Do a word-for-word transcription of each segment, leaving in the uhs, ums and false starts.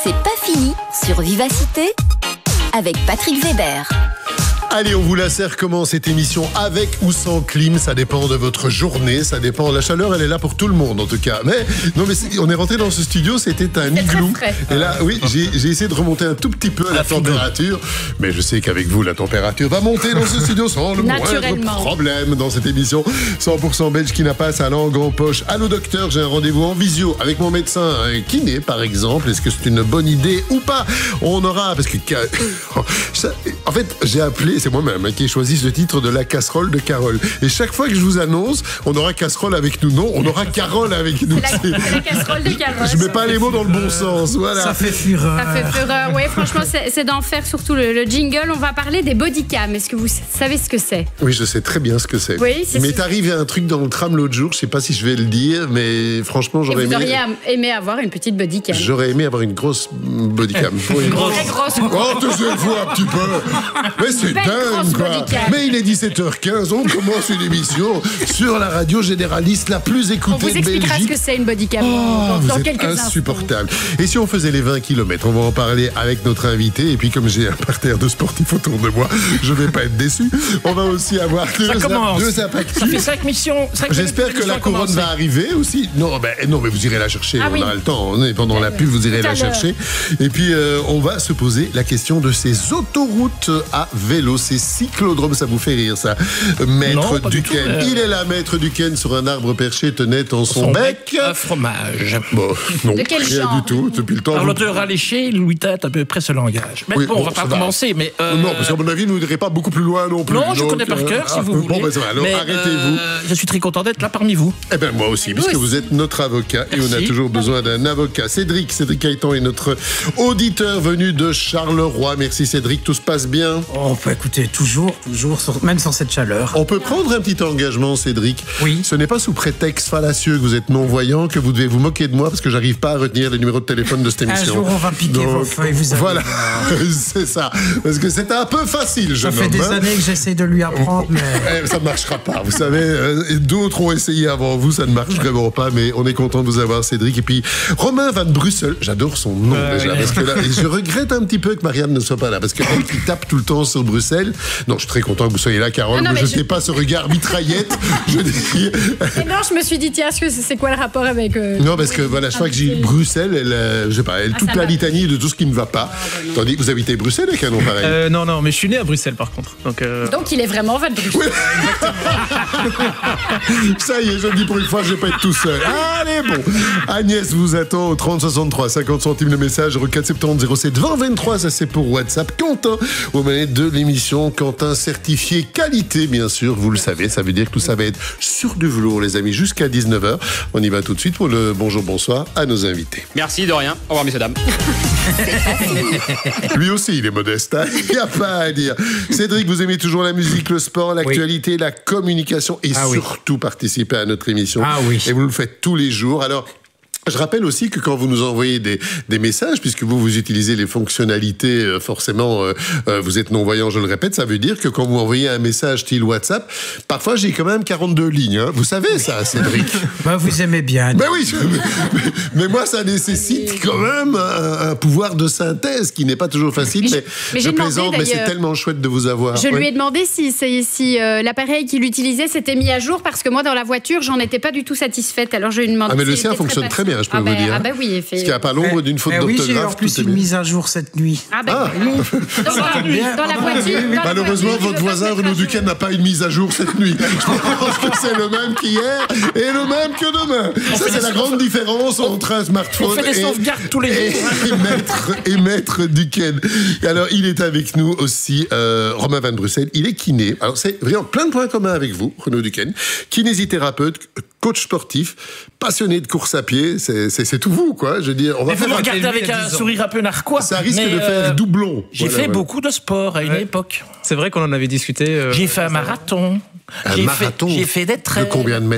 C'est pas fini sur Vivacité avec Patrick Weber. Allez, on vous la sert comment cette émission, avec ou sans clim, ça dépend de votre journée, ça dépend. La chaleur, elle est là pour tout le monde en tout cas. Mais non, mais c'est, on est rentré dans ce studio, c'était un igloo. Et là, oui, j'ai, j'ai essayé de remonter un tout petit peu la température, mais je sais qu'avec vous, la température va monter dans ce studio sans le moindre problème dans cette émission. cent pour cent belge qui n'a pas sa langue en poche. Allô docteur, j'ai un rendez-vous en visio avec mon médecin un kiné par exemple. Est-ce que c'est une bonne idée ou pas? On aura, parce que en fait, j'ai appelé. C'est moi-même hein, qui ai choisi ce titre de la casserole de Carole. Et chaque fois que je vous annonce, on aura casserole avec nous. Non, on aura Carole avec nous. C'est la, la casserole de Carole. Je mets pas les mots dans le bon sens. Voilà. Ça fait fureur. Ça fait fureur. Oui, franchement, c'est, c'est d'enfer, surtout le, le jingle. On va parler des bodycams. Est-ce que vous savez ce que c'est? Oui, je sais très bien ce que c'est. Oui, c'est mais t'es arrivé à un truc dans le tram l'autre jour. Je sais pas si je vais le dire, mais franchement, j'aurais Et vous aimé. auriez aimé avoir une petite bodycam. J'aurais aimé avoir une grosse bodycam. Une grosse. Très grosse. Oh, tu sais, vous un petit peu. Mais c'est dingue, quoi. Mais il est dix-sept heures quinze, on commence une émission sur la radio généraliste la plus écoutée de Belgique. On vous expliquera ce que c'est une bodycam oh, dans, vous dans êtes quelques insupportable. Instants. Et si on faisait les vingt kilomètres, on va en parler avec notre invité. Et puis comme j'ai un parterre de sportifs autour de moi, je vais pas être déçu. On va aussi avoir deux, a- deux impacts. Ça fait cinq missions. cinq J'espère que la couronne va arriver aussi. Non, ben, non, mais vous irez la chercher. Ah, on oui. aura le temps. Et pendant la pub, vous irez la chercher. Et puis, euh, on va se poser la question de ces autoroutes à vélo, ces cyclodromes. Ça vous fait rire, ça? Maître non, Duquesne. Euh... Il est là, Maître Duquesne, sur un arbre perché, tenait en son, son bec, bec un fromage. Bon, non, de quel rien genre? du tout. Depuis le temps. Alors, vous... l'auteur alléché, Louis Tête, à peu près ce langage. Mais oui, bon, bon, on va pas va. commencer. Mais euh... Non, parce qu'à mon avis, nous n'irez pas beaucoup plus loin non plus. Non, je donc, connais par cœur, euh... si vous ah, voulez. Bon, ben ça va. Alors, mais, arrêtez-vous. Euh, je suis très content d'être là parmi vous. Eh bien, moi aussi, puisque vous êtes notre avocat. Merci. Et on a toujours besoin d'un avocat. Cédric, Cédric Caïtan est notre auditeur venu de Charleroi. Merci Cédric, tout se passe bien? On peut écouter toujours, toujours, même sans cette chaleur. On peut prendre un petit engagement, Cédric. Oui. Ce n'est pas sous prétexte fallacieux que vous êtes non-voyant que vous devez vous moquer de moi parce que j'arrive pas à retenir le numéro de téléphone de cette émission. Un jour, on va piquer Donc, vos feuilles, vous allez Voilà, c'est ça. Parce que c'était un peu facile, jeune homme. Ça fait des hein. années que j'essaie de lui apprendre, mais... Eh, ça ne marchera pas, vous savez. Euh, d'autres ont essayé avant vous, ça ne marche vraiment pas, mais on est content de vous avoir, Cédric. Et puis, Romain Van Brussel, j'adore son nom euh, déjà, oui. parce que là, et je regrette un petit peu que Marianne ne soit pas là, parce qu'elle qui tape tout le temps sur Bruxelles. Non, je suis très content que vous soyez là, Carole. Non, non, ne jetez je... pas ce regard mitraillette. je dis... Et non, je me suis dit, tiens, c'est quoi le rapport avec... Euh, non, parce que voilà, chaque fois que j'ai Bruxelles, elle, euh, je sais pas, elle ah, toute la va. litanie de tout ce qui ne va pas. Ah, ben Tandis que vous habitez Bruxelles avec un nom pareil. Euh, non, non, mais je suis né à Bruxelles par contre. Donc, euh... donc il est vraiment Van Bruxelles. Oui. Ça y est, je le dis pour une fois, je vais pas être tout seul. Allez, bon. Agnès vous attend au trente soixante-trois, cinquante centimes le message, zéro quatre soixante-dix zéro sept vingt vingt-trois, ça c'est pour WhatsApp. Quentin, au manettes de l'émission, Quentin certifié qualité, bien sûr, vous le savez, ça veut dire que tout ça va être sur du velours, les amis, jusqu'à dix-neuf heures. On y va tout de suite pour le bonjour, bonsoir à nos invités. Merci, de rien. Au revoir, messieurs, dames. Lui aussi, il est modeste, hein, il n'y a pas à dire. Cédric, vous aimez toujours la musique, le sport, l'actualité, oui. la communication et ah, surtout oui. participer à notre émission. Ah oui. Et vous le faites tous les jours. Alors, je rappelle aussi que quand vous nous envoyez des, des messages, puisque vous, vous utilisez les fonctionnalités, euh, forcément, euh, euh, vous êtes non-voyant, je le répète, ça veut dire que quand vous envoyez un message style WhatsApp, parfois j'ai quand même quarante-deux lignes. Hein. Vous savez ça, Cédric? Ben, vous aimez bien. Ben oui, je, mais, mais moi, ça nécessite quand même un, un pouvoir de synthèse qui n'est pas toujours facile, mais, mais, je plaisante, mais c'est tellement chouette de vous avoir. Je oui. lui ai demandé si, si, si euh, l'appareil qu'il utilisait s'était mis à jour, parce que moi, dans la voiture, j'en étais pas du tout satisfaite. Alors je lui ai demandé. Ah, mais si le sien fonctionne très bien. Je peux ah vous ben, dire. Ah bah oui, effectivement. Parce qu'il n'y a pas l'ombre d'une faute eh d'orthographe. Oui, j'ai en plus une mise à jour cette nuit. Ah bah ah. oui. Donc, dans, dans la voiture. Dans Malheureusement, la voiture, votre voisin Renaud Duquesne n'a pas une mise à jour cette nuit. Je pense que c'est le même qu'hier et le même que demain. On Ça, c'est la grande différence entre un smartphone on fait des et, sauvegardes tous les jours. Et, et, maître, et maître Duquesne. Et alors, il est avec nous aussi, euh, Romain Van Brussel. Il est kiné. Alors, c'est vraiment plein de points communs avec vous, Renaud Duquesne. Kinésithérapeute, coach sportif, passionné de course à pied, c'est, c'est, c'est tout vous, quoi. Je veux dire, on va mais faire vous me regardez avec un sourire un peu narquois. Ça risque mais de faire euh, doublon. J'ai voilà, fait voilà. beaucoup de sport à une ouais. époque. C'est vrai qu'on en avait discuté. Euh, j'ai fait un marathon. Un j'ai marathon fait, j'ai fait des trails. De combien de mètres?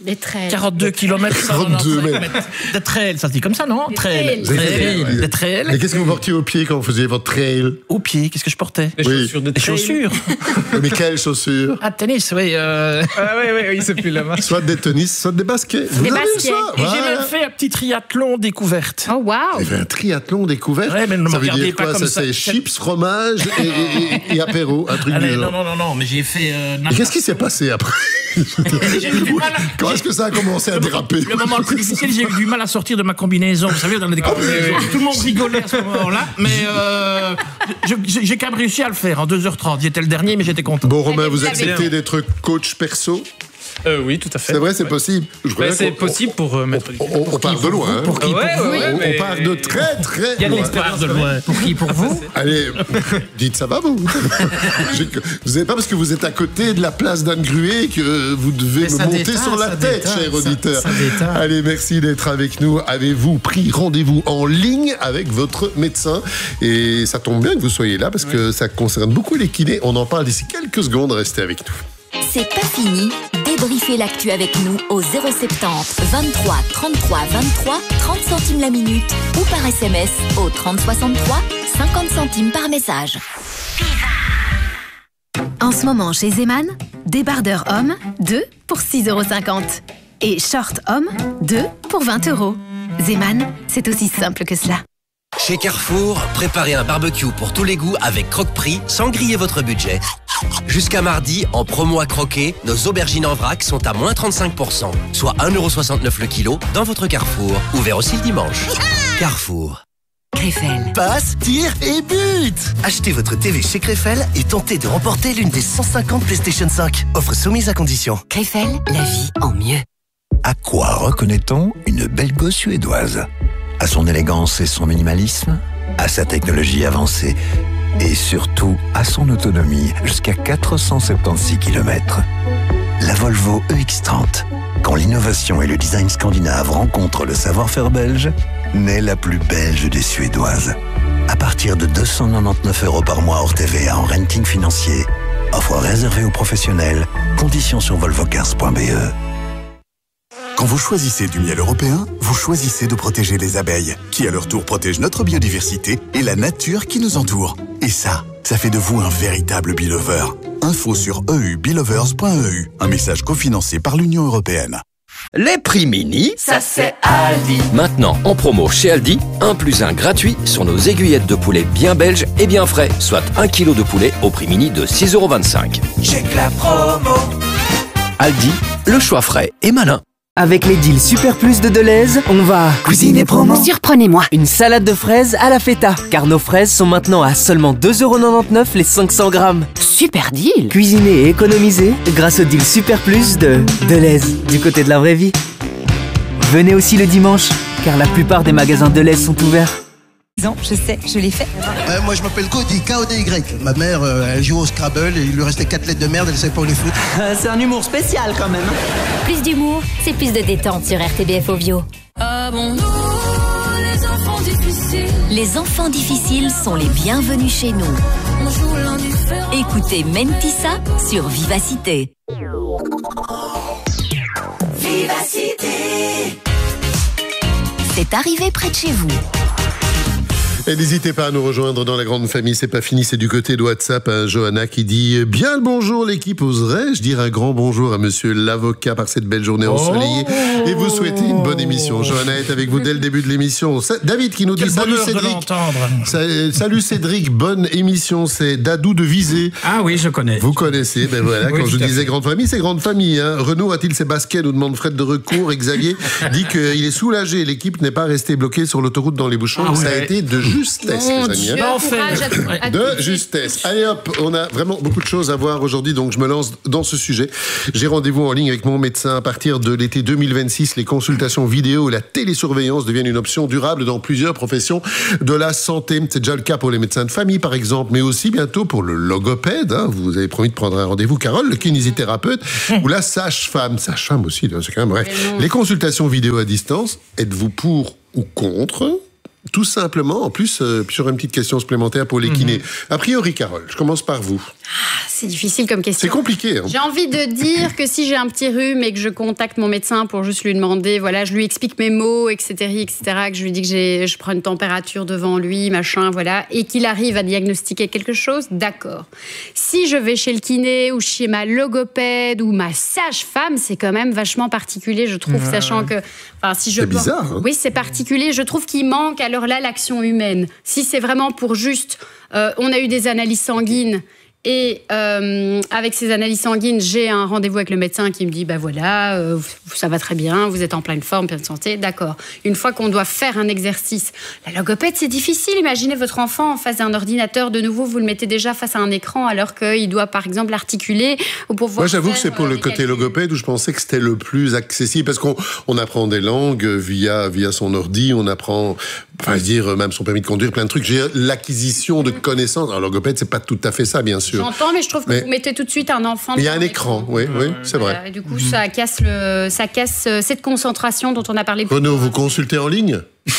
Des trails. quarante-deux kilomètres. quarante-deux mètres. Des trails, ça se dit comme ça, non? Des Trail. trails. Trail. Des trails. Et qu'est-ce que vous portiez au pied quand vous faisiez votre trail? Au pied, qu'est-ce que je portais? Des Oui. chaussures de Des trail. chaussures. Mais quelles chaussures? Ah, tennis, oui. Euh... Ah oui, oui, oui, c'est plus la marque. Soit des tennis, soit des baskets. Vous Des avez baskets. ça? Et j'ai Voilà. même fait un petit triathlon découverte. Oh, waouh. Il fait un triathlon découvert. Ouais, mais ne me ça veut regardez dire pas quoi? comme Ça, ça. c'est chips, fromage et, et- et- et apéro, un truc Allez, du non, genre. non, non, non, mais j'ai fait. Euh, Et qu'est-ce qui s'est passé après? J'ai eu du mal à- Quand est-ce que ça a commencé à déraper? Le moment le plus difficile, j'ai eu du mal à sortir de ma combinaison. Vous savez, dans les combinaisons, tout le monde rigolait à ce moment-là. Mais euh, je- je- j'ai quand même réussi à le faire en deux heures trente. J'étais le dernier, mais j'étais content. Bon, Romain, Allez, vous vous l'avez. acceptez d'être coach perso? Euh, oui, tout à fait. C'est vrai, c'est possible. Je Ouais, crois c'est qu'on- possible pour euh, mettre du On, on part de loin. hein. Pour qui? Ouais, Pour ouais, vous ouais, On, mais- on part de très très Il y a de loin. l'expérience. de loin. Pour qui? Pour vous? Allez, dites ça va vous J'ai- Vous n'avez pas parce que vous êtes à côté de la place d'Anne Gruet que vous devez Mais me ça monter déteint, sur la ça tête, déteint, cher ça- auditeur. ça déteint. Allez, merci d'être avec nous. Avez-vous pris rendez-vous en ligne avec votre médecin? Et ça tombe bien que vous soyez là parce que ça concerne beaucoup les kinés. On en parle d'ici quelques secondes. Restez avec nous. C'est pas fini. Débriefez l'actu avec nous au zéro soixante-dix vingt-trois trente-trois vingt-trois, trente centimes la minute ou par S M S au trente soixante-trois, cinquante centimes par message. En ce moment chez Zeman, débardeur homme, deux pour six euros cinquante. Et short homme, deux pour vingt euros. Zeman, c'est aussi simple que cela. Chez Carrefour, préparez un barbecue pour tous les goûts avec croque-prix sans griller votre budget. Jusqu'à mardi, en promo à croquer, nos aubergines en vrac sont à moins trente-cinq pour cent, soit un euro soixante-neuf le kilo dans votre Carrefour. Ouvert aussi le dimanche. Carrefour. Krefel. Passe, tire et but! Achetez votre T V chez Krefel et tentez de remporter l'une des cent cinquante PlayStation cinq. Offre soumise à condition. Krefel, la vie en mieux. À quoi reconnaît-on une belle gosse suédoise? À son élégance et son minimalisme, à sa technologie avancée et surtout à son autonomie jusqu'à quatre cent soixante-seize kilomètres. La Volvo E X trente. Quand l'innovation et le design scandinave rencontrent le savoir-faire belge, naît la plus belge des Suédoises. À partir de deux cent quatre-vingt-dix-neuf euros par mois hors T V A en renting financier. Offre réservée aux professionnels. Conditions sur volvocars point b e. Quand vous choisissez du miel européen, vous choisissez de protéger les abeilles, qui à leur tour protègent notre biodiversité et la nature qui nous entoure. Et ça, ça fait de vous un véritable beelover. Info sur e u beelovers point e u, un message cofinancé par l'Union européenne. Les prix mini, ça c'est Aldi. Maintenant, en promo chez Aldi, un plus un gratuit sur nos aiguillettes de poulet bien belges et bien frais, soit un kilo de poulet au prix mini de six euros vingt-cinq. Check la promo. Aldi, le choix frais et malin. Avec les deals Super Plus de Deleuze, on va cuisiner promo. Surprenez-moi. Une salade de fraises à la feta, car nos fraises sont maintenant à seulement deux euros quatre-vingt-dix-neuf les cinq cents grammes. Super deal. Cuisiner et économiser grâce au deal Super Plus de Deleuze, du côté de la vraie vie. Venez aussi le dimanche, car la plupart des magasins Deleuze sont ouverts. Non, je sais, je l'ai fait. Euh, moi, je m'appelle Cody, K O D Y. Ma mère, euh, elle joue au Scrabble et il lui restait quatre lettres de merde, elle savait pas où les foutre. C'est un humour spécial quand même. Plus d'humour, c'est plus de détente sur R T B F Ovio. Ah bon, nous, les enfants difficiles. Les enfants difficiles sont les bienvenus chez nous. On joue l'indifférent. Écoutez Mentissa sur Vivacité. Vivacité. C'est arrivé près de chez vous. Et n'hésitez pas à nous rejoindre dans la grande famille, c'est pas fini, c'est du côté de WhatsApp, hein, Johanna qui dit « Bien le bonjour l'équipe, oserais-je dire un grand bonjour à monsieur l'avocat par cette belle journée ensoleillée oh et vous souhaiter une bonne émission. » Johanna est avec vous dès le début de l'émission. David qui nous dit « Salut Cédric ». Salut Cédric, bonne émission, c'est Dadou de Visé. Ah oui, je connais. Vous connaissez, ben voilà, oui, quand je disais grande famille, c'est grande famille. Hein. Renaud a-t-il ses baskets, nous demande Fred de recours. Et Xavier dit qu'il est soulagé, l'équipe n'est pas restée bloquée sur l'autoroute dans les bouchons. Ah, ça ouais. a été de justesse, Mon les amis. Dieu, Hein. courage à, à de justesse. Allez hop, on a vraiment beaucoup de choses à voir aujourd'hui, donc je me lance dans ce sujet. J'ai rendez-vous en ligne avec mon médecin. À partir de l'été deux mille vingt-six, les consultations vidéo et la télésurveillance deviennent une option durable dans plusieurs professions de la santé. C'est déjà le cas pour les médecins de famille, par exemple, mais aussi bientôt pour le logopède. Hein. Vous avez promis de prendre un rendez-vous, Carole, le kinésithérapeute ou la sage-femme. Sage-femme aussi, c'est quand même vrai. Les consultations vidéo à distance, êtes-vous pour ou contre ? tout simplement, en plus, euh, puis j'aurais une petite question supplémentaire pour les kinés. Mm-hmm. A priori, Carole, je commence par vous. Ah, c'est difficile comme question. C'est compliqué. Hein. J'ai envie de dire que si j'ai un petit rhume et que je contacte mon médecin pour juste lui demander, voilà, je lui explique mes mots, et cetera, et cetera, que je lui dis que j'ai, je prends une température devant lui, machin, voilà, et qu'il arrive à diagnostiquer quelque chose, d'accord. Si je vais chez le kiné ou chez ma logopède ou ma sage-femme, c'est quand même vachement particulier, je trouve, ouais. sachant que... Enfin, si je c'est bizarre. Hein. Oui, c'est particulier. Je trouve qu'il manque alors là l'action humaine. Si c'est vraiment pour juste... Euh, on a eu des analyses sanguines et euh, avec ces analyses sanguines, j'ai un rendez-vous avec le médecin qui me dit ben voilà, euh, ça va très bien, vous êtes en pleine forme, pleine santé, d'accord. Une fois qu'on doit faire un exercice, la logopède, c'est difficile. Imaginez votre enfant en face d'un ordinateur, de nouveau, vous le mettez déjà face à un écran alors qu'il doit, par exemple, articuler ou pouvoir. Moi, j'avoue que c'est pour euh, le côté calculs. Logopède où je pensais que c'était le plus accessible parce qu'on on apprend des langues via via son ordi, on apprend, enfin, je dire même son permis de conduire, plein de trucs. J'ai l'acquisition de connaissances. Alors, logopède, c'est pas tout à fait ça, bien sûr. J'entends, mais je trouve que mais vous mettez tout de suite un enfant. Il y a un écran, oui, oui, c'est voilà, vrai. Et du coup, mmh. ça casse le, ça casse cette concentration dont on a parlé. Renaud, vous consultez en ligne ?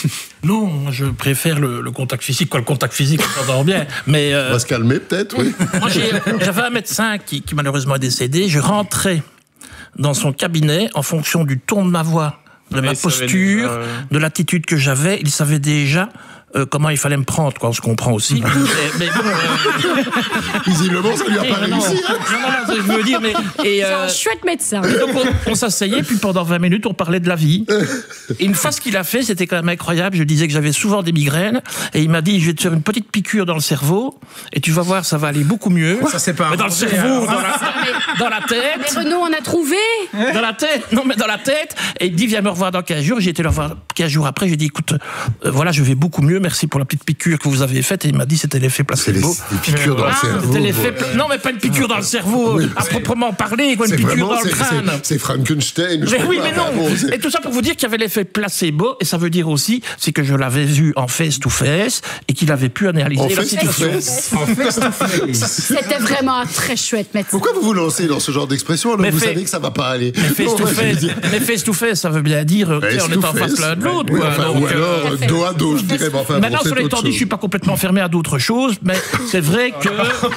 Non, je préfère le, le contact physique. Quoi, le contact physique, on s'entend bien. Mais euh, on va se calmer, peut-être, oui. Moi, j'ai, j'avais un médecin qui, qui malheureusement est décédé. Je rentrais dans son cabinet en fonction du ton de ma voix, de mais ma posture, déjà, euh... de l'attitude que j'avais. Il savait déjà Euh, comment il fallait me prendre, quoi, on se comprend aussi. mais, mais bon, euh... visiblement, ça lui a pas non, réussi. Non, non, non, je veux dire, mais... Et, euh... C'est un chouette médecin. Et donc, on, on s'asseyait, puis pendant vingt minutes, on parlait de la vie. Et une fois, ce qu'il a fait, c'était quand même incroyable. Je disais que j'avais souvent des migraines, et il m'a dit, je vais te faire une petite piqûre dans le cerveau, et tu vas voir, ça va aller beaucoup mieux. Ça, c'est pas mais dans le cerveau, dans la, dans la tête. Mais Renaud, on a trouvé. Dans la tête, non, mais dans la tête. Et il me dit, viens me revoir dans quinze jours. J'ai été le revoir quinze jours après. J'ai dit, écoute, euh, voilà, je vais beaucoup mieux. Merci pour la petite piqûre que vous avez faite. Et il m'a dit c'était l'effet placebo. C'est les, les piqûres dans ah, le cerveau. C'était l'effet pla... Non, mais pas une piqûre dans le cerveau, oui, à proprement parler, quoi, une piqûre vraiment, dans le crâne. C'est, c'est Frankenstein. Mais oui, mais non. Bon, et tout ça pour vous dire qu'il y avait l'effet placebo. Et ça veut dire aussi, c'est que je l'avais vu en face to face et qu'il avait pu analyser en la situation. En face to face. C'était vraiment un très chouette médecin. Pourquoi vous vous lancez dans ce genre d'expression alors mais vous fait... savez que ça va pas aller? Mais face to face, mais face to face, ça veut bien dire on est en face l'un de l'autre. Oui, enfin, ou alors dos à dos, je dirais. Enfin, maintenant, sur les temps dit, je suis pas complètement fermé à d'autres choses, mais c'est vrai que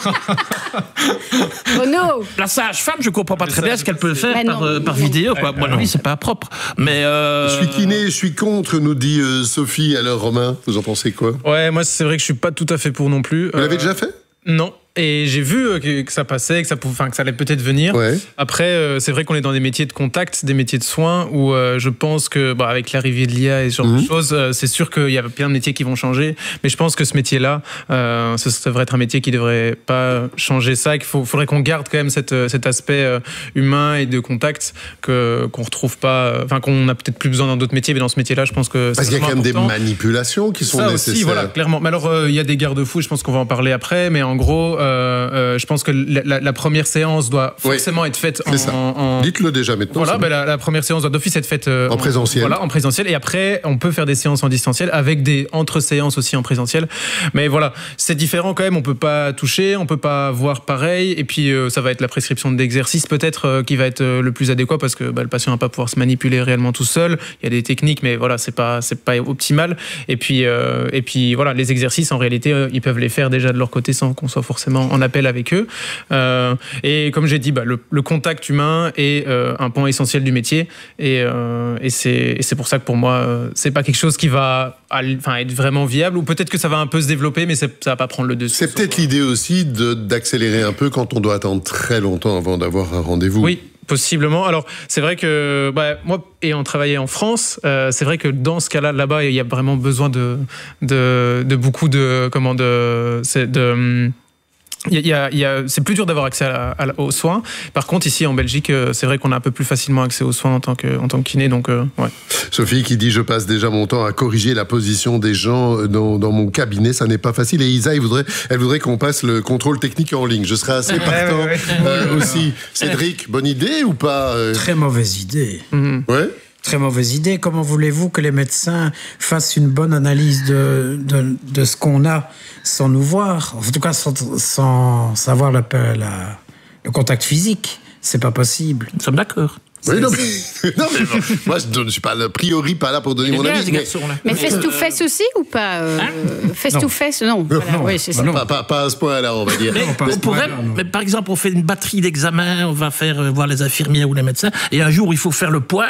oh no. La sage-femme, je comprends pas très bien ce qu'elle peut faire par, euh, par vidéo. Quoi. Moi, oui, c'est pas propre. Mais euh... je suis kiné, je suis contre, nous dit euh, Sophie. Alors, Romain, vous en pensez quoi? Ouais, moi, c'est vrai que je suis pas tout à fait pour non plus. Vous euh... l'avez déjà fait? Non. Et j'ai vu que, que ça passait, que ça, pouvait, enfin, que ça allait peut-être venir. Ouais. Après, euh, c'est vrai qu'on est dans des métiers de contact, des métiers de soins, où euh, je pense que, bah, avec l'arrivée de l'I A et ce genre mmh. de choses, euh, c'est sûr qu'il y a plein de métiers qui vont changer. Mais je pense que ce métier-là, euh, ça devrait être un métier qui ne devrait pas changer ça, qu'il faut, faudrait qu'on garde quand même cette, cet aspect euh, humain et de contact que, qu'on retrouve pas, enfin, qu'on a peut-être plus besoin dans d'autres métiers, mais dans ce métier-là, je pense que c'est parce qu'il y a quand même important. Des manipulations qui sont ça nécessaires. Aussi, voilà, clairement. Mais alors, il euh, y a des garde-fous, je pense qu'on va en parler après, mais en gros, Euh, euh, je pense que la, la, la première séance doit forcément oui, être faite en, en... Dites-le déjà maintenant. Voilà, ben la, la première séance doit d'office être faite euh, en, en présentiel. Voilà, en présentiel. Et après, on peut faire des séances en distanciel avec des entre-séances aussi en présentiel. Mais voilà, c'est différent quand même. On peut pas toucher, on peut pas voir pareil. Et puis, euh, ça va être la prescription d'exercice peut-être euh, qui va être euh, le plus adéquat parce que bah, le patient va pas pouvoir se manipuler réellement tout seul. Il y a des techniques, mais voilà, c'est pas, c'est pas optimal. Et puis, euh, et puis voilà, les exercices, en réalité, euh, ils peuvent les faire déjà de leur côté sans qu'on soit forcément en appel avec eux. Euh, et comme j'ai dit, bah, le, le contact humain est euh, un point essentiel du métier. Et, euh, et, c'est, et c'est pour ça que pour moi, euh, c'est pas quelque chose qui va aller, enfin, être vraiment viable. Ou peut-être que ça va un peu se développer, mais c'est, ça va pas prendre le dessus. C'est peut-être l'idée aussi de, d'accélérer un peu quand on doit attendre très longtemps avant d'avoir un rendez-vous. Oui. Possiblement. Alors, c'est vrai que bah, moi, ayant travaillé en France, euh, c'est vrai que dans ce cas-là, là-bas, il y a vraiment besoin de, de, de beaucoup de... Comment de... C'est de Il y a, il y a, c'est plus dur d'avoir accès à, à, aux soins. Par contre, ici en Belgique, c'est vrai qu'on a un peu plus facilement accès aux soins en tant que, en tant que kiné. Donc, euh, ouais. Sophie qui dit je passe déjà mon temps à corriger la position des gens dans, dans mon cabinet, ça n'est pas facile. Et Isa, elle voudrait, elle voudrait qu'on passe le contrôle technique en ligne. Je serais assez partant ouais, ouais, ouais. Euh, aussi. Cédric, bonne idée ou pas? Très mauvaise idée. Mm-hmm. Ouais. Très mauvaise idée. Comment voulez-vous que les médecins fassent une bonne analyse de, de, de ce qu'on a sans nous voir? En tout cas, sans, sans savoir la, la, le contact physique. C'est pas possible. Nous sommes d'accord. Oui, non, mais, non, mais bon, moi, je ne suis pas a priori pas là pour donner mon avis. Mais, mais face to face aussi ou pas euh, hein Face to face, non. Voilà, non, oui, c'est bah ça. Pas, pas, pas à ce point-là, on va dire. Mais, on pourrait, mais par exemple, on fait une batterie d'examens, on va faire euh, voir les infirmiers ou les médecins, et un jour, il faut faire le point,